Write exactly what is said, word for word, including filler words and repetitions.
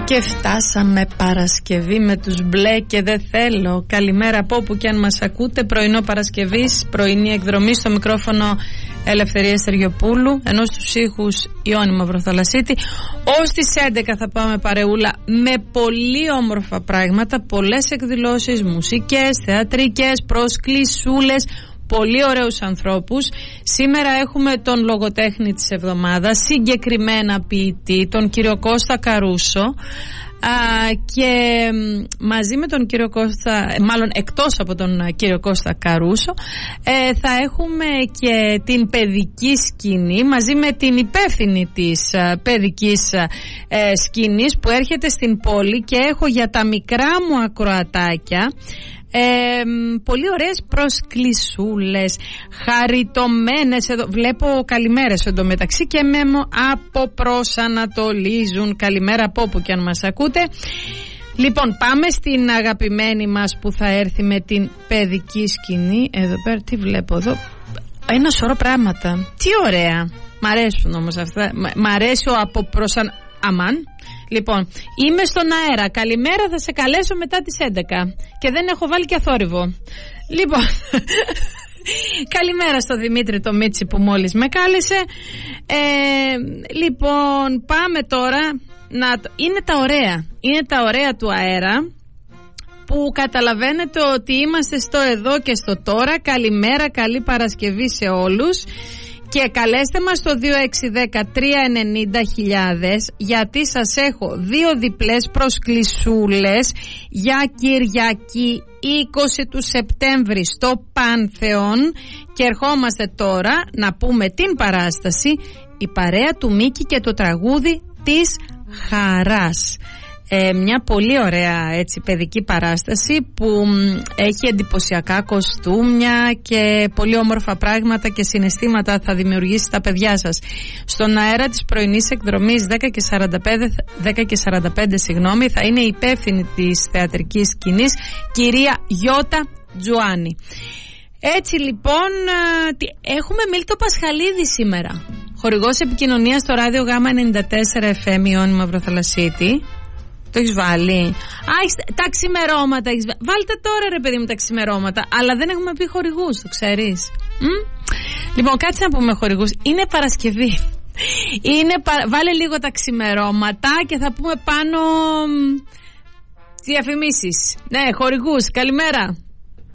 Και φτάσαμε Παρασκευή με τους μπλε και δεν θέλω. Καλημέρα από όπου και αν μας ακούτε. Πρωινό Παρασκευής, πρωινή εκδρομή, στο μικρόφωνο Ελευθερία Σεργιοπούλου, ενώ στους ήχους Ιόνη Μαυροθαλασσίτη. Ως τις έντεκα θα πάμε παρεούλα με πολύ όμορφα πράγματα, πολλές εκδηλώσεις, μουσικές, θεατρικές, προσκλησούλες, πολύ ωραίους ανθρώπους. Σήμερα έχουμε τον λογοτέχνη της εβδομάδας, συγκεκριμένα ποιητή, τον κύριο Κώστα Καρούσο. Α, και μαζί με τον κύριο Κώστα, μάλλον εκτός από τον κύριο Κώστα Καρούσο, ε, θα έχουμε και την παιδική σκηνή μαζί με την υπεύθυνη της ε, παιδικής ε, σκηνής που έρχεται στην πόλη, και έχω για τα μικρά μου ακροατάκια Ε, πολύ ωραίες προσκλησούλες, χαριτωμένες εδώ. Βλέπω καλημέρες εντωμεταξύ και με αποπροσανατολίζουν. Καλημέρα από όπου και αν μας ακούτε. Λοιπόν, πάμε στην αγαπημένη μας που θα έρθει με την παιδική σκηνή. Εδώ πέρα τι βλέπω εδώ? Ένα σωρό πράγματα. Τι ωραία. Μ' αρέσουν όμως αυτά. Μ' αρέσει ο αποπροσαν... Αμάν. Λοιπόν, είμαι στον αέρα. Καλημέρα, θα σε καλέσω μετά τις έντεκα. Και δεν έχω βάλει και αθόρυβο. Λοιπόν, καλημέρα στο Δημήτρη το Μίτσι που μόλις με κάλεσε. ε, Λοιπόν, πάμε τώρα να... Είναι τα ωραία. Είναι τα ωραία του αέρα, που καταλαβαίνετε ότι είμαστε στο εδώ και στο τώρα. Καλημέρα, καλή Παρασκευή σε όλους. Και καλέστε μας στο δύο έξι ένα μηδέν τρία ενενήντα χιλιάδες, γιατί σας έχω δύο διπλές προσκλησούλες για Κυριακή είκοσι του Σεπτέμβρη στο Πάνθεον. Και ερχόμαστε τώρα να πούμε την παράσταση «Η παρέα του Μίκη και το τραγούδι της χαράς». Ε, μια πολύ ωραία έτσι παιδική παράσταση που έχει εντυπωσιακά κοστούμια και πολύ όμορφα πράγματα και συναισθήματα θα δημιουργήσει στα παιδιά σας. Στον αέρα της πρωινής εκδρομής δέκα και σαράντα πέντε, δέκα και σαράντα πέντε συγγνώμη, θα είναι η υπεύθυνη της θεατρικής σκηνής, κυρία Γιώτα Τζουάνη. Έτσι λοιπόν, έχουμε Μίλτο Πασχαλίδη σήμερα, χορηγός επικοινωνίας στο ράδιο Γάμα ενενήντα τέσσερα εφ εμ Ιόνη Μαυροθαλασσίτη. Το έχεις βάλει? Α, έχεις, τα ξημερώματα έχεις... Βάλτε τώρα ρε παιδί μου τα ξημερώματα. Αλλά δεν έχουμε πει χορηγούς, το ξέρεις. Μ? Λοιπόν, κάτσε να πούμε χορηγούς. Είναι Παρασκευή. Είναι, βάλε λίγο τα ξημερώματα και θα πούμε πάνω διαφημίσεις. Ναι, χορηγούς, καλημέρα.